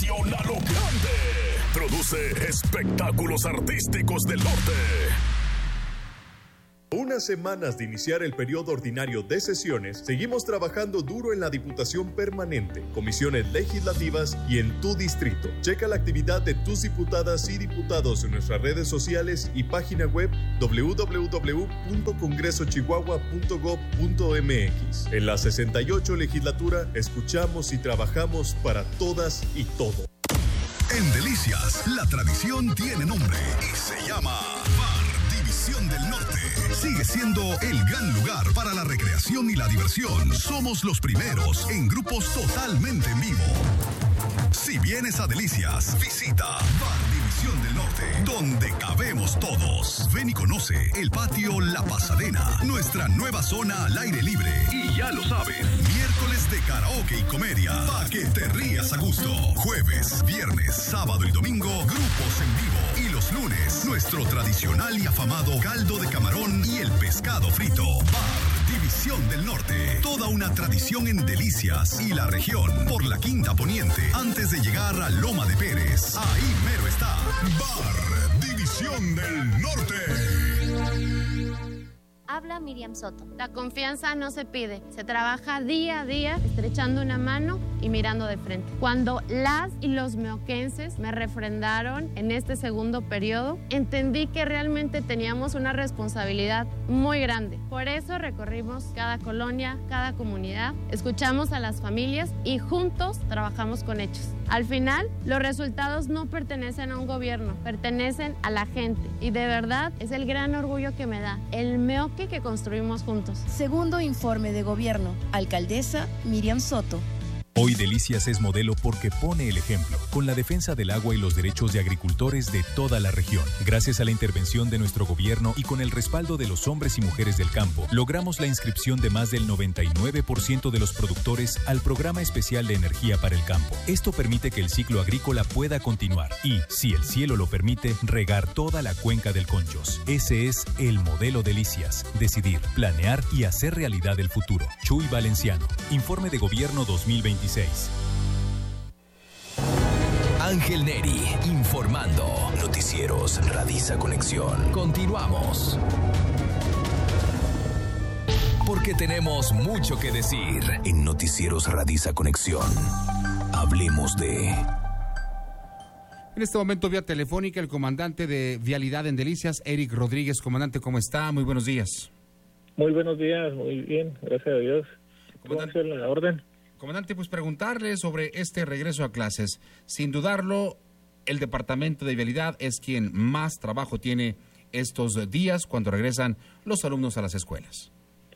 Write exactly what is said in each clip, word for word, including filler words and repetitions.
Acción a lo grande. Produce espectáculos artísticos del norte. Unas semanas de iniciar el periodo ordinario de sesiones, seguimos trabajando duro en la Diputación Permanente, comisiones legislativas y en tu distrito. Checa la actividad de tus diputadas y diputados en nuestras redes sociales y página web doble u doble u doble u punto congreso chihuahua punto gob punto eme equis. En la sesenta y ocho legislatura, escuchamos y trabajamos para todas y todos. En Delicias, la tradición tiene nombre y se llama Bar División del Norte. Sigue siendo el gran lugar para la recreación y la diversión. Somos los primeros en grupos totalmente en vivo. Si vienes a Delicias, visita Bar División del Norte, donde cabemos todos. Ven y conoce el patio La Pasadena, nuestra nueva zona al aire libre. Y ya lo saben, miércoles de karaoke y comedia, pa' que te rías a gusto. Jueves, viernes, sábado y domingo, grupos en vivo. Y los lunes, nuestro tradicional y afamado caldo de camarón y el pescado frito. Bar División del Norte, toda una tradición en Delicias y la región, por la Quinta Poniente, antes de llegar a Loma de Pérez. Ahí mero está, Bar División del Norte. Habla Miriam Soto. La confianza no se pide, se trabaja día a día, estrechando una mano y mirando de frente. Cuando las y los meoquenses me refrendaron en este segundo periodo, entendí que realmente teníamos una responsabilidad muy grande. Por eso recorrimos cada colonia, cada comunidad, escuchamos a las familias y juntos trabajamos con hechos. Al final, los resultados no pertenecen a un gobierno, pertenecen a la gente. Y de verdad, es el gran orgullo que me da el meoque que construimos juntos. Segundo informe de gobierno. Alcaldesa Miriam Soto. Hoy Delicias es modelo porque pone el ejemplo, con la defensa del agua y los derechos de agricultores de toda la región. Gracias a la intervención de nuestro gobierno y con el respaldo de los hombres y mujeres del campo, logramos la inscripción de más del noventa y nueve por ciento de los productores al Programa Especial de Energía para el Campo. Esto permite que el ciclo agrícola pueda continuar y, si el cielo lo permite, regar toda la cuenca del Conchos. Ese es el modelo Delicias. Decidir, planear y hacer realidad el futuro. Chuy Valenciano. Informe de Gobierno dos mil veintiséis. Ángel Neri, informando. Noticieros Radisa Conexión. Continuamos. Porque tenemos mucho que decir. En Noticieros Radisa Conexión, hablemos de... En este momento, vía telefónica, el comandante de Vialidad en Delicias, Eric Rodríguez. Comandante, ¿cómo está? Muy buenos días. Muy buenos días, muy bien, gracias a Dios. ¿Cómo hace la orden? Comandante, pues preguntarle sobre este regreso a clases. Sin dudarlo, el Departamento de Vialidad es quien más trabajo tiene estos días cuando regresan los alumnos a las escuelas.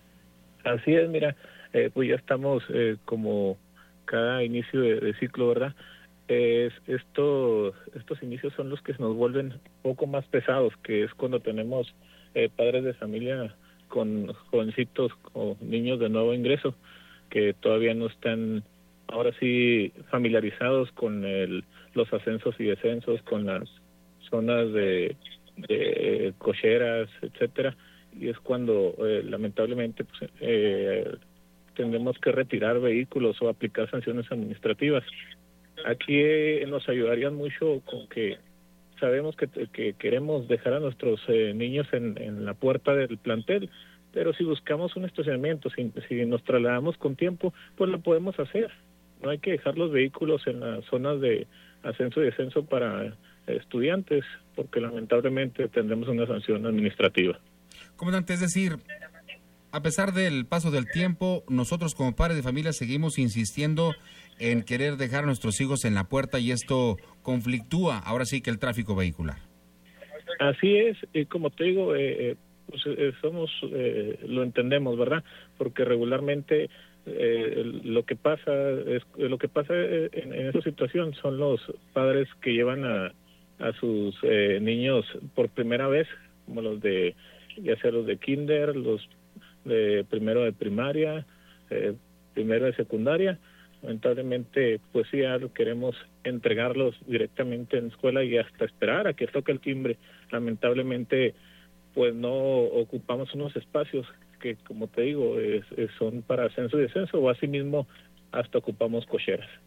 Así es, mira, eh, pues ya estamos eh, como cada inicio de, de ciclo, ¿verdad? Eh, esto, estos inicios son los que se nos vuelven un poco más pesados, que es cuando tenemos eh, padres de familia con jovencitos o niños de nuevo ingreso, que todavía no están, ahora sí, familiarizados con el, los ascensos y descensos, con las zonas de, de cocheras, etcétera, y es cuando eh, lamentablemente pues, eh, tendremos que retirar vehículos o aplicar sanciones administrativas. Aquí eh, nos ayudarían mucho con que sabemos que, que queremos dejar a nuestros eh, niños en, en la puerta del plantel, pero si buscamos un estacionamiento, si, si nos trasladamos con tiempo, pues lo podemos hacer. No hay que dejar los vehículos en las zonas de ascenso y descenso para estudiantes, porque lamentablemente tendremos una sanción administrativa. Comandante, es decir, a pesar del paso del tiempo, nosotros como padres de familia seguimos insistiendo en querer dejar a nuestros hijos en la puerta y esto conflictúa ahora sí que el tráfico vehicular. Así es, y como te digo, eh, pues eh, somos, eh, lo entendemos, ¿verdad? Porque regularmente eh, lo que pasa es lo que pasa en, en esa situación son los padres que llevan a, a sus eh, niños por primera vez, como los de, ya sea los de kinder, los de primero de primaria, eh, primero de secundaria. Lamentablemente, pues sí, ya queremos entregarlos directamente en escuela y hasta esperar a que toque el timbre. Lamentablemente, pues no ocupamos unos espacios que, como te digo, es, es, son para ascenso y descenso, o asimismo hasta ocupamos cocheras.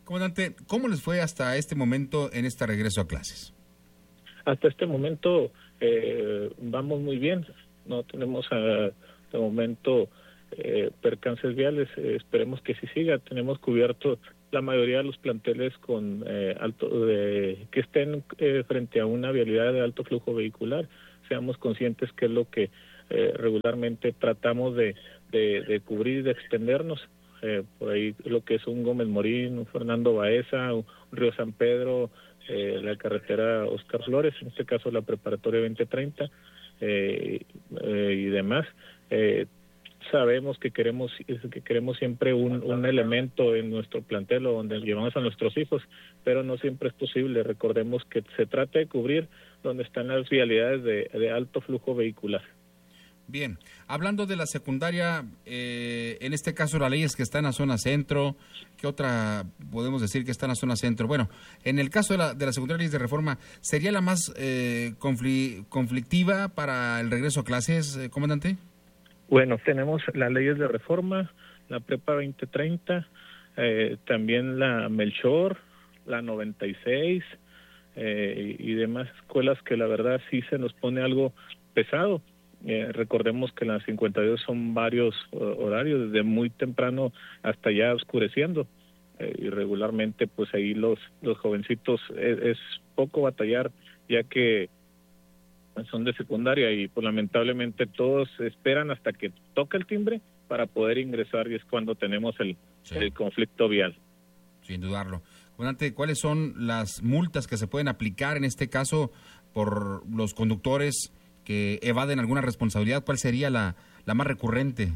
Comandante, ¿cómo les fue hasta este momento en este regreso a clases? Hasta este momento eh, vamos muy bien, no tenemos a, de momento eh, percances viales, eh, esperemos que sí siga, tenemos cubierto la mayoría de los planteles con eh, alto de, que estén eh, frente a una vialidad de alto flujo vehicular, seamos conscientes que es lo que eh, regularmente tratamos de, de, de cubrir y de extendernos. Eh, por ahí lo que es un Gómez Morín, un Fernando Baeza, un Río San Pedro, eh, la carretera Oscar Flores, en este caso la preparatoria veinte treinta eh, eh, y demás. Eh, sabemos que queremos que queremos siempre un, un elemento en nuestro plantel donde llevamos a nuestros hijos, pero no siempre es posible. Recordemos que se trata de cubrir donde están las vialidades de, de alto flujo vehicular. Bien, hablando de la secundaria, eh, en este caso la ley es que está en la zona centro. ¿Qué otra podemos decir que está en la zona centro? Bueno, en el caso de la, de la secundaria ley de reforma, ¿sería la más eh, confli- conflictiva para el regreso a clases, eh, comandante? Bueno, tenemos las leyes de reforma, la prepa veinte treinta, eh, también la Melchor, la noventa y seis eh, y demás escuelas que la verdad sí se nos pone algo pesado. Eh, recordemos que las cincuenta y dos son varios uh, horarios, desde muy temprano hasta ya oscureciendo, eh, y regularmente pues ahí los los jovencitos es, es poco batallar, ya que son de secundaria y pues lamentablemente todos esperan hasta que toque el timbre para poder ingresar y es cuando tenemos el, sí. el conflicto vial. Sin dudarlo. Comandante, ¿cuáles son las multas que se pueden aplicar en este caso por los conductores que evaden alguna responsabilidad? ¿Cuál sería la, la más recurrente?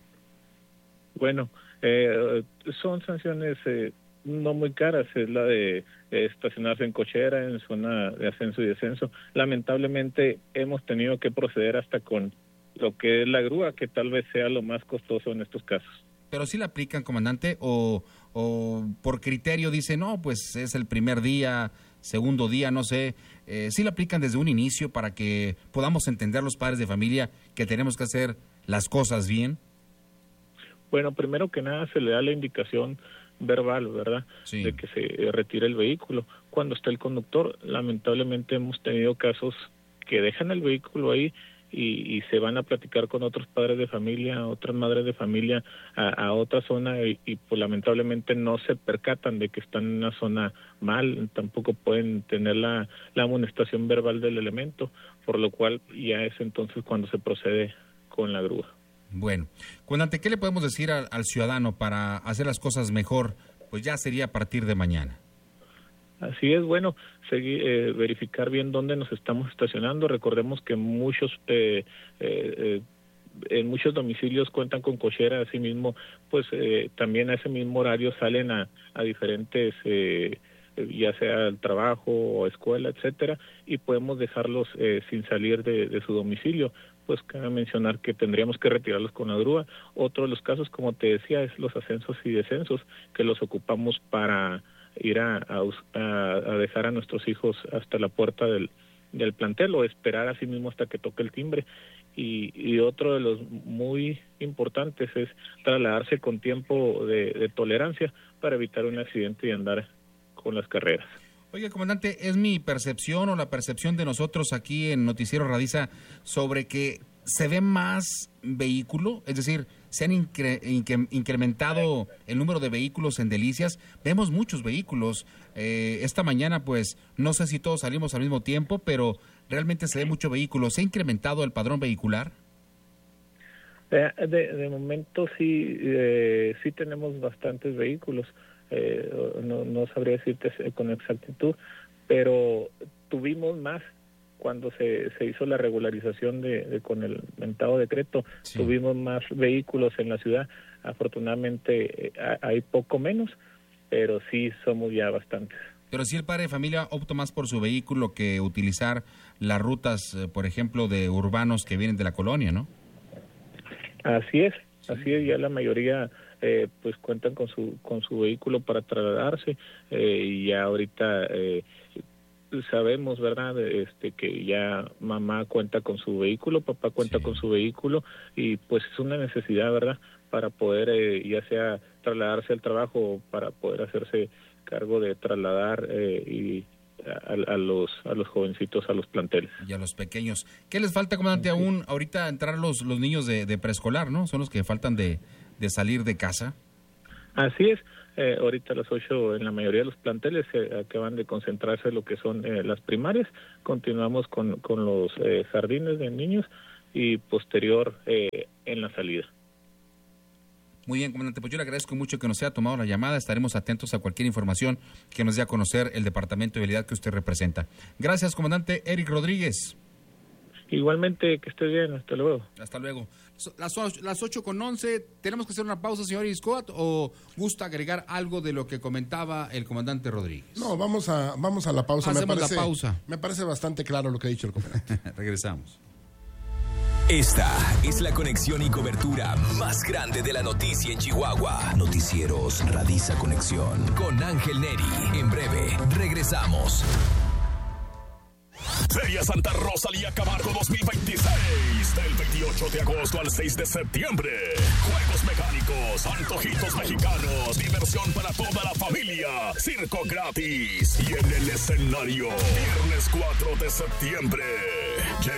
Bueno, eh, son sanciones eh, no muy caras, es la de eh, estacionarse en cochera, en zona de ascenso y descenso. Lamentablemente hemos tenido que proceder hasta con lo que es la grúa, que tal vez sea lo más costoso en estos casos. ¿Pero sí la aplican, comandante, o, o por criterio dice, no, pues es el primer día, segundo día, no sé, eh, sí la aplican desde un inicio para que podamos entender los padres de familia que tenemos que hacer las cosas bien? Bueno, primero que nada se le da la indicación verbal, ¿verdad? Sí. De que se retire el vehículo. Cuando está el conductor, lamentablemente hemos tenido casos que dejan el vehículo ahí y, y se van a platicar con otros padres de familia, otras madres de familia a, a otra zona y, y pues lamentablemente no se percatan de que están en una zona mal, tampoco pueden tener la, la amonestación verbal del elemento, por lo cual ya es entonces cuando se procede con la grúa. Bueno, comandante, ¿qué le podemos decir al, al ciudadano para hacer las cosas mejor? Pues ya sería a partir de mañana. Así es, bueno, seguir, eh, verificar bien dónde nos estamos estacionando. Recordemos que muchos eh, eh, eh, en muchos domicilios cuentan con cochera, asimismo, pues eh, también a ese mismo horario salen a, a diferentes, eh, ya sea al trabajo o escuela, etcétera, y podemos dejarlos eh, sin salir de, de su domicilio. Pues cabe mencionar que tendríamos que retirarlos con la grúa. Otro de los casos, como te decía, es los ascensos y descensos, que los ocupamos para ir a, a, a dejar a nuestros hijos hasta la puerta del, del plantel o esperar así mismo hasta que toque el timbre. Y, y otro de los muy importantes es trasladarse con tiempo de, de tolerancia para evitar un accidente y andar con las carreras. Oye, comandante, ¿es mi percepción o la percepción de nosotros aquí en Noticiero Radiza sobre que se ve más vehículo? Es decir, se han incre- incre- incrementado el número de vehículos en Delicias. Vemos muchos vehículos. Eh, esta mañana, pues, no sé si todos salimos al mismo tiempo, pero realmente se ve mucho vehículo. ¿Se ha incrementado el padrón vehicular? De, de, de momento sí, eh, sí tenemos bastantes vehículos. Eh, no, no sabría decirte con exactitud, pero tuvimos más cuando se, se hizo la regularización de, de con el mentado decreto, sí. Tuvimos más vehículos en la ciudad. Afortunadamente eh, hay poco menos, pero sí somos ya bastantes. Pero si el padre de familia opta más por su vehículo que utilizar las rutas, eh, por ejemplo, de urbanos que vienen de la colonia, ¿no? Así es, sí. Así es, ya la mayoría eh, pues cuentan con su con su vehículo para trasladarse eh, y ya ahorita eh, sabemos, ¿verdad? Este que ya mamá cuenta con su vehículo, papá cuenta sí. con su vehículo y pues es una necesidad, ¿verdad? Para poder eh, ya sea trasladarse al trabajo o para poder hacerse cargo de trasladar eh, y a, a los a los jovencitos a los planteles. Y a los pequeños. ¿Qué les falta, comandante, sí. aún ahorita entrar los, los niños de, de preescolar, ¿no? Son los que faltan de, de salir de casa. Así es. Eh, ahorita a las ocho en la mayoría de los planteles eh, acaban de concentrarse lo que son eh, las primarias. Continuamos con, con los eh, jardines de niños y posterior eh, en la salida. Muy bien, comandante, pues yo le agradezco mucho que nos haya tomado la llamada. Estaremos atentos a cualquier información que nos dé a conocer el Departamento de Vialidad que usted representa. Gracias, comandante Eric Rodríguez. Igualmente, que esté bien. Hasta luego. Hasta luego. Las, las ocho con once, ¿tenemos que hacer una pausa, señor Iscoat, o gusta agregar algo de lo que comentaba el comandante Rodríguez? No, vamos a, vamos a la pausa. Hacemos me parece, la pausa. Me parece bastante claro lo que ha dicho el comandante. Regresamos. Esta es la conexión y cobertura más grande de la noticia en Chihuahua. Noticieros Radiza Conexión con Ángel Neri. En breve, regresamos. Feria Santa Rosalía Camargo dos mil veintiséis, del veintiocho de agosto al seis de septiembre. Juegos mecánicos, antojitos mexicanos, diversión para toda la familia, circo gratis y en el escenario, viernes cuatro de septiembre.